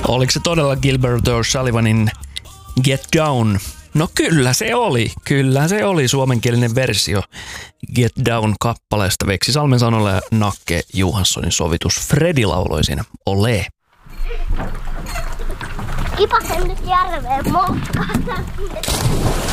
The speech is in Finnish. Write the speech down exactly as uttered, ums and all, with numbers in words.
Oliko se todella Gilbert O'Sullivanin Get Down? No kyllä se oli. Kyllä se oli suomenkielinen versio Get Down-kappaleesta. Veksi Salmen sanoilla ja Nakke Johanssonin sovitus. Fredi lauloi siinä. Ole. Kipasen nyt järveen moukkaan.